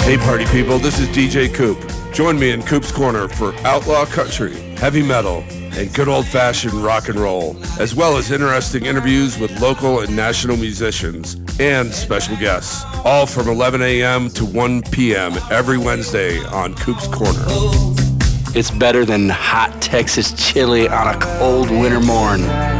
Hey party people, this is DJ Coop. Join me in Coop's Corner for outlaw country, heavy metal, and good old-fashioned rock and roll, as well as interesting interviews with local and national musicians and special guests, all from 11 a.m. to 1 p.m. every Wednesday on Coop's Corner. It's better than hot Texas chili on a cold winter morn.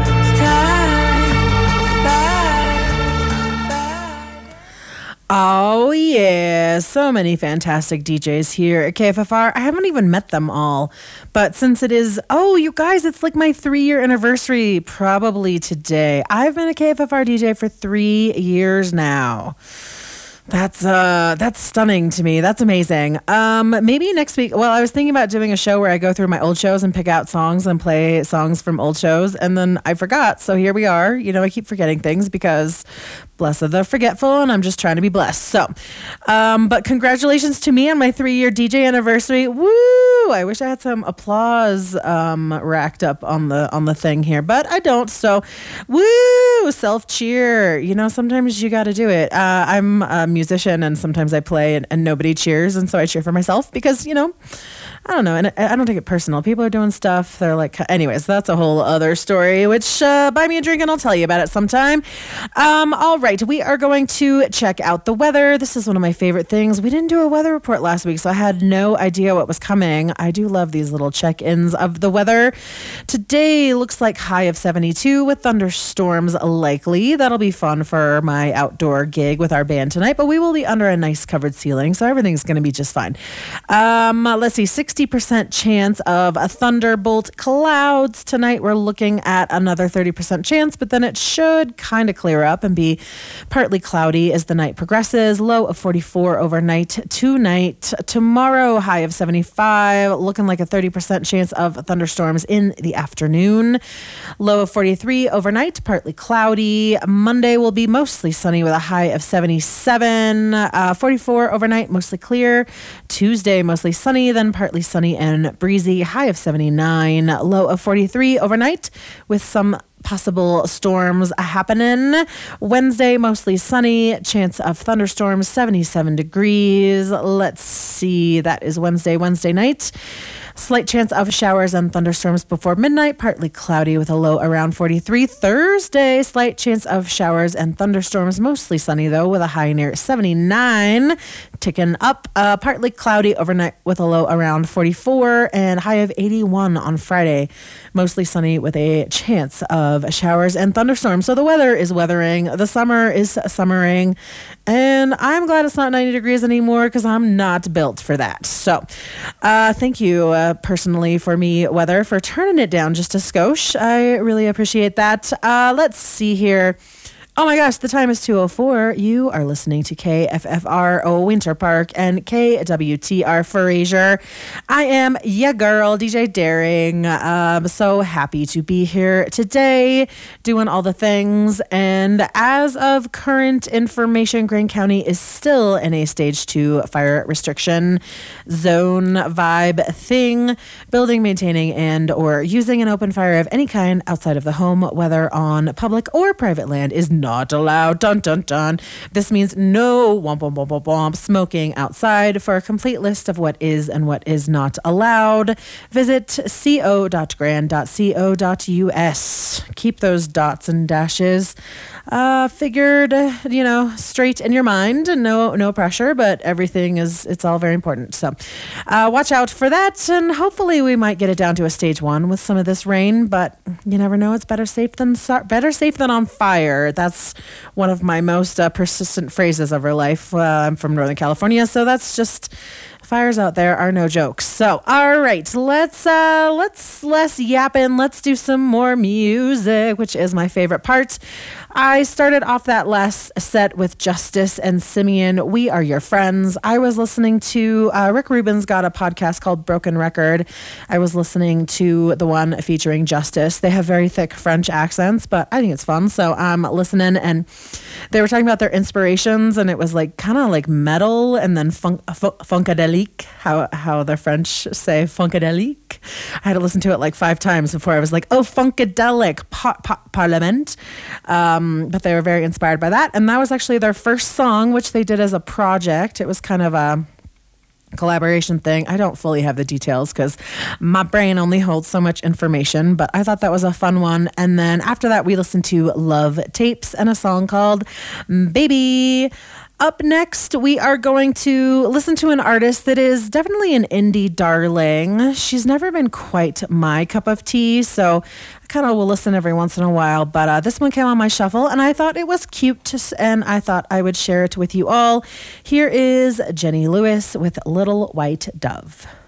Oh, yeah. So many fantastic DJs here at KFFR. I haven't even met them all. But since it is, you guys, it's like my 3-year anniversary probably today. I've been a KFFR DJ for 3 years now. That's stunning to me. That's amazing. Maybe next week. Well, I was thinking about doing a show where I go through my old shows and pick out songs and play songs from old shows. And then I forgot. So here we are. You know, I keep forgetting things because blessed the forgetful, and I'm just trying to be blessed. So, but congratulations to me on my 3-year DJ anniversary. Woo! I wish I had some applause racked up on the thing here, but I don't. So, woo! Self cheer. You know, sometimes you got to do it. I'm a musician, and sometimes I play and nobody cheers, and so I cheer for myself because, you know, I don't know, and I don't take it personal. People are doing stuff. They're like, anyways, that's a whole other story, which buy me a drink and I'll tell you about it sometime. All right, we are going to check out the weather. This is one of my favorite things. We didn't do a weather report last week, so I had no idea what was coming. I do love these little check-ins of the weather. Today looks like high of 72 with thunderstorms likely. That'll be fun for my outdoor gig with our band tonight, but we will be under a nice covered ceiling, so everything's going to be just fine. Let's see, 60% chance of a thunderbolt clouds. Tonight we're looking at another 30% chance, but then it should kind of clear up and be partly cloudy as the night progresses. Low of 44 overnight tonight. Tomorrow, high of 75, looking like a 30% chance of thunderstorms in the afternoon. Low of 43 overnight, partly cloudy. Monday will be mostly sunny with a high of 77. 44 overnight, mostly clear. Tuesday, mostly sunny, then partly sunny and breezy, high of 79, low of 43 overnight with some possible storms happening. Wednesday, mostly sunny, chance of thunderstorms, 77 degrees. Let's see, that is Wednesday night. Slight chance of showers and thunderstorms before midnight, partly cloudy with a low around 43. Thursday, slight chance of showers and thunderstorms, mostly sunny though, with a high near 79. Ticking up, partly cloudy overnight with a low around 44 and high of 81 on Friday. Mostly sunny with a chance of showers and thunderstorms. So the weather is weathering. The summer is summering. And I'm glad it's not 90 degrees anymore because I'm not built for that. So thank you personally for me, weather, for turning it down just a skosh. I really appreciate that. Let's see here. Oh my gosh, the time is 2:04. You are listening to KFFR Winter Park and KWTR Fraser. I am ya girl, DJ Daring. So happy to be here today, doing all the things. And as of current information, Greene County is still in a stage 2 fire restriction zone vibe thing. Building, maintaining, and or using an open fire of any kind outside of the home, whether on public or private land, is not allowed. Dun, dun, dun. This means no womp, womp, womp, womp, womp, smoking outside. For a complete list of what is and what is not allowed, visit co.grand.co.us. Keep those dots and dashes figured, straight in your mind. No pressure, but it's all very important. So watch out for that, and hopefully we might get it down to a stage 1 with some of this rain, but you never know. It's better safe than on fire. That's one of my most persistent phrases of our life. I'm from Northern California, so that's just... Fires out there are no jokes. So, all right, let's less yapping. Let's do some more music, which is my favorite part. I started off that last set with Justice and Simeon. We Are Your Friends. I was listening to Rick Rubin's got a podcast called Broken Record. I was listening to the one featuring Justice. They have very thick French accents, but I think it's fun. So I'm listening, and they were talking about their inspirations, and it was like kind of like metal and then funkadelic. How the French say funkadelic. I had to listen to it like 5 times before I was like, oh, funkadelic parliament. But they were very inspired by that. And that was actually their first song, which they did as a project. It was kind of a collaboration thing. I don't fully have the details because my brain only holds so much information, but I thought that was a fun one. And then after that, we listened to Love Tapes and a song called Baby. Up next, we are going to listen to an artist that is definitely an indie darling. She's never been quite my cup of tea, so I kind of will listen every once in a while. But this one came on my shuffle, and I thought it was cute, and I thought I would share it with you all. Here is Jenny Lewis with Little White Dove.